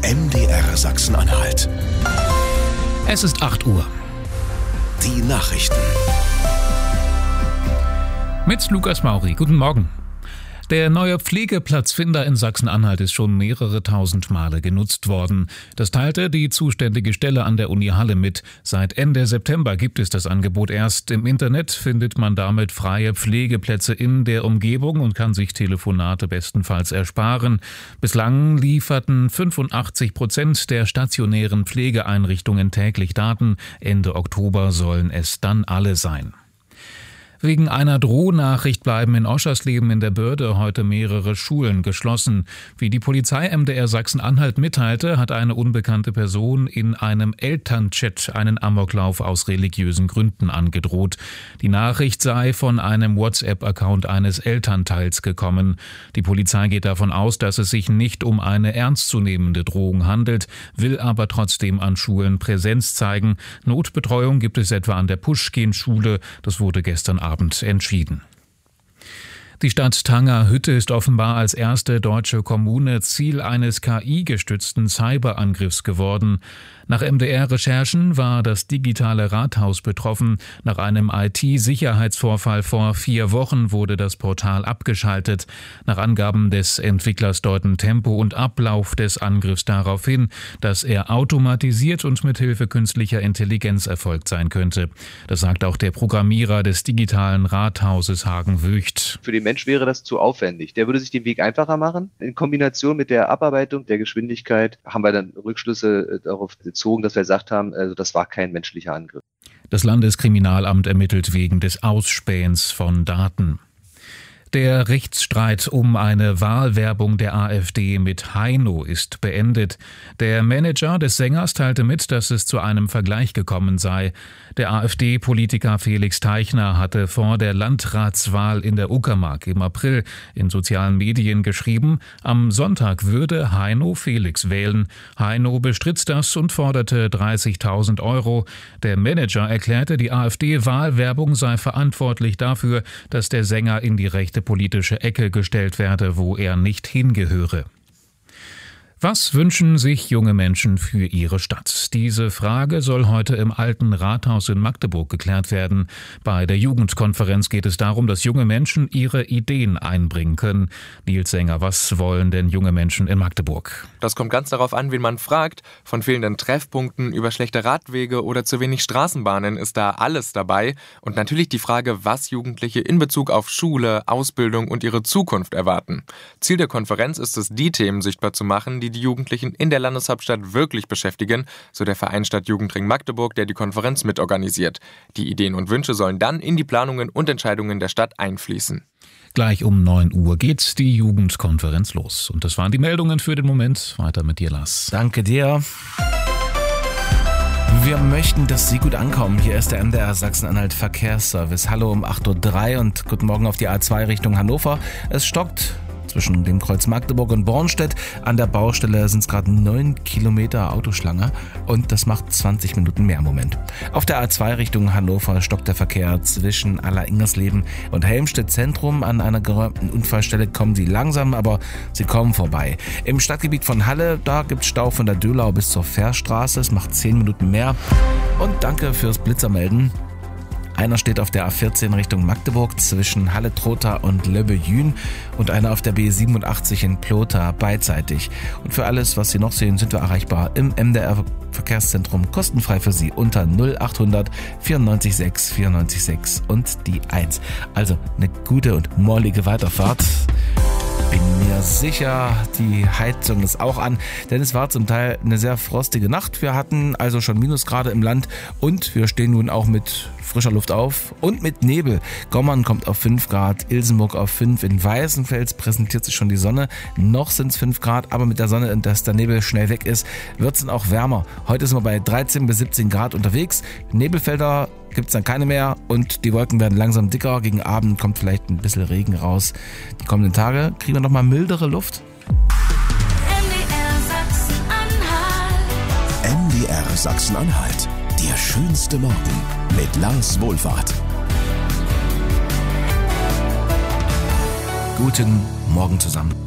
MDR Sachsen-Anhalt. Es ist 8 Uhr. Die Nachrichten. Mit Lukas Mauri. Guten Morgen. Der neue Pflegeplatzfinder in Sachsen-Anhalt ist schon mehrere tausend Male genutzt worden. Das teilte die zuständige Stelle an der Uni Halle mit. Seit Ende September gibt es das Angebot erst. Im Internet findet man damit freie Pflegeplätze in der Umgebung und kann sich Telefonate bestenfalls ersparen. Bislang lieferten 85% der stationären Pflegeeinrichtungen täglich Daten. Ende Oktober sollen es dann alle sein. Wegen einer Drohnachricht bleiben in Oschersleben in der Börde heute mehrere Schulen geschlossen. Wie die Polizei MDR Sachsen-Anhalt mitteilte, hat eine unbekannte Person in einem Elternchat einen Amoklauf aus religiösen Gründen angedroht. Die Nachricht sei von einem WhatsApp-Account eines Elternteils gekommen. Die Polizei geht davon aus, dass es sich nicht um eine ernstzunehmende Drohung handelt, will aber trotzdem an Schulen Präsenz zeigen. Notbetreuung gibt es etwa an der Puschkin-Schule. Das wurde gestern Abend entschieden. Die Stadt Tangerhütte ist offenbar als erste deutsche Kommune Ziel eines KI-gestützten Cyberangriffs geworden. Nach MDR-Recherchen war das digitale Rathaus betroffen. Nach einem IT-Sicherheitsvorfall vor 4 Wochen wurde das Portal abgeschaltet. Nach Angaben des Entwicklers deuten Tempo und Ablauf des Angriffs darauf hin, dass er automatisiert und mithilfe künstlicher Intelligenz erfolgt sein könnte. Das sagt auch der Programmierer des digitalen Rathauses Hagen Wücht. Für den Mensch wäre das zu aufwendig. Der würde sich den Weg einfacher machen. In Kombination mit der Abarbeitung der Geschwindigkeit haben wir dann Rückschlüsse darauf gezogen, dass wir gesagt haben, also das war kein menschlicher Angriff. Das Landeskriminalamt ermittelt wegen des Ausspähens von Daten. Der Rechtsstreit um eine Wahlwerbung der AfD mit Heino ist beendet. Der Manager des Sängers teilte mit, dass es zu einem Vergleich gekommen sei. Der AfD-Politiker Felix Teichner hatte vor der Landratswahl in der Uckermark im April in sozialen Medien geschrieben, am Sonntag würde Heino Felix wählen. Heino bestritt das und forderte 30.000 €. Der Manager erklärte, die AfD-Wahlwerbung sei verantwortlich dafür, dass der Sänger in die rechte politische Ecke gestellt werde, wo er nicht hingehöre. Was wünschen sich junge Menschen für ihre Stadt? Diese Frage soll heute im Alten Rathaus in Magdeburg geklärt werden. Bei der Jugendkonferenz geht es darum, dass junge Menschen ihre Ideen einbringen können. Nils Sänger, was wollen denn junge Menschen in Magdeburg? Das kommt ganz darauf an, wen man fragt. Von fehlenden Treffpunkten über schlechte Radwege oder zu wenig Straßenbahnen ist da alles dabei. Und natürlich die Frage, was Jugendliche in Bezug auf Schule, Ausbildung und ihre Zukunft erwarten. Ziel der Konferenz ist es, die Themen sichtbar zu machen, die Jugendlichen in der Landeshauptstadt wirklich beschäftigen, so der Verein Stadtjugendring Magdeburg, der die Konferenz mitorganisiert. Die Ideen und Wünsche sollen dann in die Planungen und Entscheidungen der Stadt einfließen. Gleich um 9 Uhr geht die Jugendkonferenz los. Und das waren die Meldungen für den Moment. Weiter mit dir, Lars. Danke dir. Wir möchten, dass Sie gut ankommen. Hier ist der MDR Sachsen-Anhalt Verkehrsservice. Hallo um 8.03 Uhr und guten Morgen auf die A2 Richtung Hannover. Es stockt zwischen dem Kreuz Magdeburg und Bornstedt. An der Baustelle sind es gerade 9 Kilometer Autoschlange und das macht 20 Minuten mehr im Moment. Auf der A2 Richtung Hannover stockt der Verkehr zwischen Aller-Ingersleben und Helmstedt Zentrum. An einer geräumten Unfallstelle kommen Sie langsam, aber Sie kommen vorbei. Im Stadtgebiet von Halle, da gibt es Stau von der Döhlau bis zur Fährstraße. Es macht 10 Minuten mehr. Und danke fürs Blitzermelden. Einer steht auf der A14 Richtung Magdeburg zwischen Halle-Trotha und Löbbe-Jün und einer auf der B87 in Plotha beidseitig. Und für alles, was Sie noch sehen, sind wir erreichbar im MDR Verkehrszentrum kostenfrei für Sie unter 0800 94 6 94 6 und die 1. Also eine gute und mollige Weiterfahrt. Bin mir sicher, die Heizung ist auch an, denn es war zum Teil eine sehr frostige Nacht. Wir hatten also schon Minusgrade im Land und wir stehen nun auch mit frischer Luft auf und mit Nebel. Gommern kommt auf 5 Grad, Ilsenburg auf 5, in Weißenfels präsentiert sich schon die Sonne. Noch sind es 5 Grad, aber mit der Sonne und dass der Nebel schnell weg ist, wird es dann auch wärmer. Heute sind wir bei 13 bis 17 Grad unterwegs. Nebelfelder gibt es dann keine mehr und die Wolken werden langsam dicker. Gegen Abend kommt vielleicht ein bisschen Regen raus. Die kommenden Tage kriegen wir nochmal mildere Luft. MDR Sachsen-Anhalt. Der schönste Morgen mit Lars Wohlfahrt. Guten Morgen zusammen.